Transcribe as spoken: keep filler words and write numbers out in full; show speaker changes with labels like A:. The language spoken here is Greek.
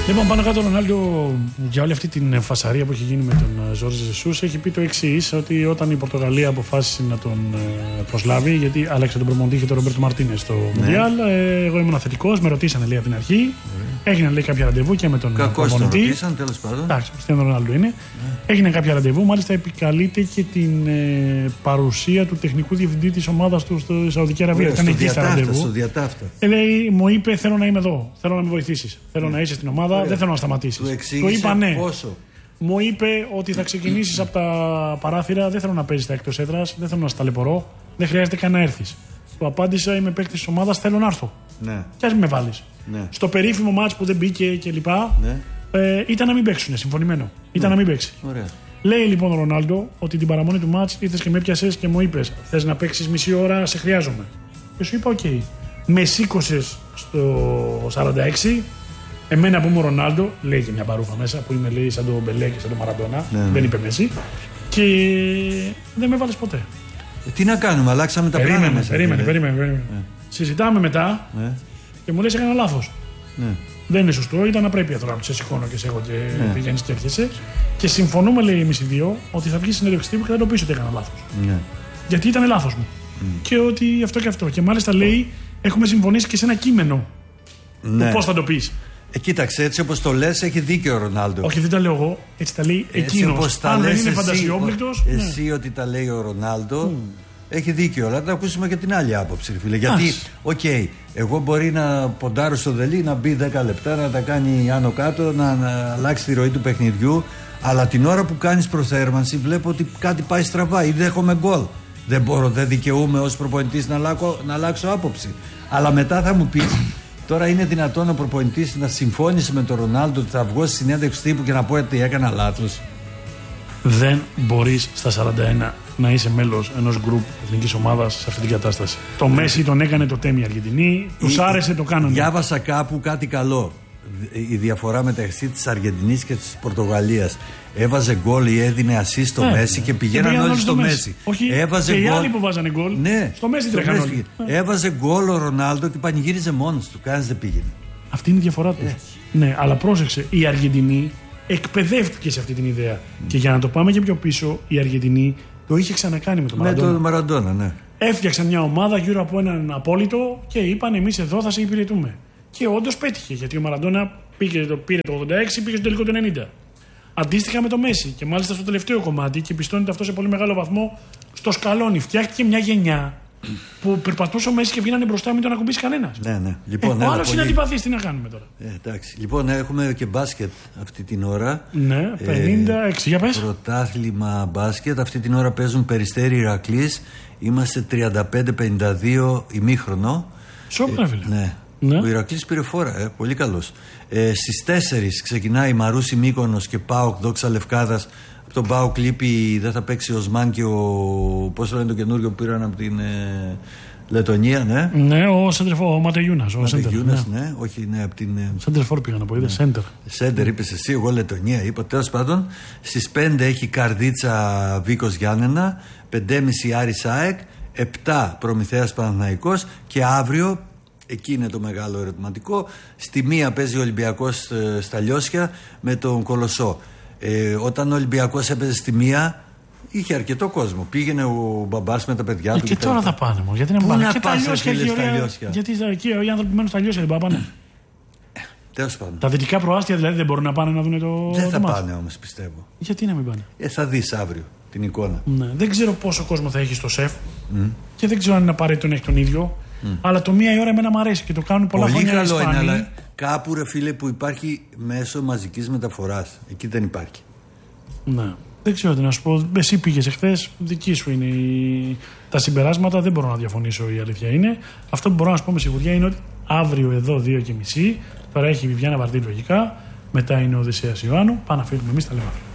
A: Λοιπόν, πάνω κάτω ο Ρονάλντο για όλη αυτή την φασαρία που έχει γίνει με τον Ζόρζε Ζεσούς έχει πει το εξής, ότι όταν η Πορτογαλία αποφάσισε να τον προσλάβει, γιατί άλλαξε τον προπονητή και τον Ρομπέρτο Μαρτίνες στο Μουντιάλ, ναι. ε, εγώ ήμουν θετικός, με ρωτήσανε λέει από την αρχή, ναι. έγιναν λέει κάποια ραντεβού και με τον
B: Κακώς
A: προπονητή.
B: Κακώς τον ρωτήσαν, τέλος πάντων.
A: Εντάξει, ο Κριστιάνο Ρονάλντο είναι. Ναι. Έγιναν κάποια ραντεβού, μάλιστα επικαλείται και την ε, παρουσία του τεχνικού διευθυντή της ομάδας του στη Σαουδική Αραβία.
B: Ήταν εκεί στα ραντεβού.
A: Ε, λέει, μου είπε, θέλω να είμαι εδώ, θέλω να με βοηθήσεις, θέλω ναι. να είσαι στην ομάδα. Δεν θέλω να σταματήσεις.
B: Του
A: το είπα ναι.
B: Πόσο.
A: Μου είπε ότι θα ξεκινήσεις από τα παράθυρα. Δεν θέλω να παίζεις τα εκτός έδρας. Δεν θέλω να σταλαιπωρώ. Δεν χρειάζεται καν να έρθεις. Του απάντησα: είμαι παίκτης της ομάδας. Θέλω να έρθω.
B: Ναι.
A: Και ας με βάλεις.
B: Ναι.
A: Στο περίφημο μάτς που δεν μπήκε κλπ.
B: Ναι.
A: Ε, ήταν να μην παίξουν. Συμφωνημένο. Ήταν
B: ναι.
A: να μην παίξει.
B: Ωραία.
A: Λέει λοιπόν ο Ρονάλντο ότι την παραμονή του μάτς ήρθες και με έπιασες και μου είπες: θες να παίξεις μισή ώρα, σε χρειάζομαι. Και σου είπα: οκ. Okay. Με σήκωσες στο σαράντα έξι. Εμένα που είμαι ο Ρονάλντο, λέει και μια παρούφα μέσα που είμαι λέει σαν τον Μπελέ και σαν τον Μαραντόνα, ναι. δεν είπε Μέση, και δεν με βάλες ποτέ.
B: Ε, τι να κάνουμε, αλλάξαμε τα
A: περίμενε,
B: πράγματα μέσα.
A: Περίμενε, περίμενε, περίμενε. Ναι. Συζητάμε μετά ναι. και μου λες έκανα λάθος. Ναι. Δεν είναι σωστό, ήταν απρέπεια τώρα που σε σηκώνω και σε έχω και ναι. πηγαίνεις και έρχεσαι. Και συμφωνούμε, λέει εμείς οι δύο, ότι θα βγει συνέντευξη τύπου και θα το πεις ότι έκανα λάθος. Ναι. Γιατί ήταν λάθος μου. Mm. Και ότι αυτό και αυτό. Και μάλιστα λέει, έχουμε συμφωνήσει και σε ένα κείμενο. Ναι. Πώς θα το πεις.
B: Ε, κοίταξε, έτσι όπως το λες, έχει δίκιο ο Ρονάλντο.
A: Όχι, δεν τα λέω εγώ, έτσι τα λέει εκείνος. Αν δεν είναι φαντασιόπληκτος.
B: Εσύ, εσύ ναι. ότι τα λέει ο Ρονάλντο, mm. έχει δίκιο. Αλλά θα ακούσουμε και την άλλη άποψη, φίλε. Γιατί, οκ, okay, εγώ μπορεί να ποντάρω στο δελί, να μπει δέκα λεπτά, να τα κάνει άνω κάτω, να, να αλλάξει τη ροή του παιχνιδιού. Αλλά την ώρα που κάνεις προθέρμανση, βλέπω ότι κάτι πάει στραβά ή δέχομαι γκολ. Δεν μπορώ, δεν δικαιούμαι ως προπονητής να, να αλλάξω άποψη. Αλλά μετά θα μου πεις. Τώρα είναι δυνατόν ο προπονητής να συμφώνησε με τον Ρονάλντο ότι θα βγω στη συνέντευξη τύπου και να πω ότι έκανα λάθος.
A: Δεν μπορείς στα σαράντα ένα να είσαι μέλος ενός γκρουπ εθνικής ομάδας σε αυτή την κατάσταση. Το Μέση τον έκανε το τέμι Αργεντινή, τους η, άρεσε, το κάνανε.
B: Διάβασα κάπου κάτι καλό. Η διαφορά μεταξύ της Αργεντινής και της Πορτογαλίας. Έβαζε γκολ ή έδινε ασίστ στο ε, Μέση και πηγαίναν όλοι στο, στο Μέση. Μέση.
A: Όχι,
B: έβαζε
A: και
B: γκολ.
A: οι άλλοι που βάζανε γκολ.
B: Ναι,
A: στο Μέση τρέχανε όλοι.
B: Έβαζε γκολ ο Ρονάλντο και πανηγύριζε μόνος του. Κανένας δεν πήγαινε.
A: Αυτή είναι η διαφορά του. Ε. Ναι, αλλά πρόσεξε, η Αργεντινή εκπαιδεύτηκε σε αυτή την ιδέα. Mm. Και για να το πάμε και πιο πίσω, η Αργεντινή το είχε ξανακάνει με τον Μαραντόνα.
B: Με τον Μαραντόνα, ναι.
A: Έφτιαξαν μια ομάδα γύρω από έναν απόλυτο και είπαν: εμείς εδώ θα σε υπηρετούμε. Και όντως πέτυχε, γιατί ο Μαραντόνα πήγε, το, πήρε το ογδόντα έξι, πήγε στο τελικό του ενενήντα. Αντίστοιχα με το Μέση. Και μάλιστα στο τελευταίο κομμάτι, και πιστώνεται αυτό σε πολύ μεγάλο βαθμό, στο σκαλόνι. Φτιάχτηκε μια γενιά που περπατούσε ο Μέση και βγαίνανε μπροστά, μην τον ακουμπήσει κανένας.
B: Ναι, ναι. Λοιπόν,
A: ε, ο άλλος είναι αντιπαθής, τι να κάνουμε τώρα.
B: Ε, εντάξει. Λοιπόν, έχουμε και μπάσκετ αυτή την ώρα.
A: Ναι, πενήντα έξι, ε, για πες.
B: Πρωτάθλημα μπάσκετ. Αυτή την ώρα παίζουν Περιστέρι Ηρακλής. Είμαστε τριάντα πέντε πενήντα δύο ημίχρονο.
A: Σόπρα, φίλε.
B: Ε, ναι. Ναι. Ο Ηρακλής πήρε φόρα, ε, πολύ καλός. Ε, στις τέσσερις ξεκινάει η Μαρούση Μύκονος και ΠΑΟΚ Δόξα Λευκάδας. Από τον ΠΑΟΚ λείπει, δεν θα παίξει ο Οσμάν και ο. Πώς λένε το καινούριο που πήραν από την ε, Λετωνία, ναι.
A: Ναι, ο Σέντερφορ, ο Ματεγιούνας. Ο
B: Ματεγιούνας, ναι. ναι, όχι, ναι, από την.
A: Σέντερφορ πήγα να πω, είδε, Σέντερ.
B: Σέντερ, είπες εσύ, εγώ Λετωνία, είπα. Τέλος πάντων, στις πέντε έχει Καρδίτσα Βίκος Γιάννενα, πέντε και μισή Άρης ΑΕΚ, επτά Προμηθέας Παναθηναϊκός και αύριο. Εκεί είναι το μεγάλο ερωτηματικό. Στη μία παίζει ο Ολυμπιακός ε, στα Λιώσια με τον Κολοσσό. Ε, όταν ο Ολυμπιακός έπαιζε στη μία, είχε αρκετό κόσμο. Πήγαινε ο μπαμπάς με τα παιδιά
A: ε,
B: του.
A: Και, και τώρα θα πάνε μόνο. Γιατί να πάνε.
B: Να
A: και
B: πας,
A: τα Λιώσια,
B: φίλε, στα Λιώσια.
A: Γιατί εκεί οι άνθρωποι που μένουν στα Λιώσια δεν πάνε.
B: Ε, τέλος πάντων.
A: Τα δυτικά προάστια δηλαδή δεν μπορούν να πάνε να δουν το.
B: Δεν
A: το
B: θα
A: μάτς.
B: πάνε όμως, πιστεύω.
A: Γιατί να μην πάνε.
B: Ε, θα δεις αύριο την εικόνα.
A: Ναι. Δεν ξέρω πόσο κόσμο θα έχει στο σεφ mm. και δεν ξέρω αν είναι απαραίτητο να έχει τον ίδιο. Mm. Αλλά το μία η ώρα εμένα μου αρέσει και το κάνουν πολλά
B: πολύ
A: χρόνια.
B: Πολύ καλό είναι, αλλά κάπου ρε φίλε που υπάρχει μέσω μαζικής μεταφοράς. Εκεί δεν υπάρχει.
A: Ναι. Δεν ξέρω τι να σου πω. Εσύ πήγες εχθές, δική σου είναι η... τα συμπεράσματα. Δεν μπορώ να διαφωνήσω, η αλήθεια είναι. Αυτό που μπορώ να σου πω με σιγουριά είναι ότι αύριο εδώ δύο και μισή, τώρα έχει η Βιβιάννα Βαρδί λογικά, μετά είναι ο Οδυσσέας Ιωάννου. Πάμε να φύγουμε εμείς, τα λέμε.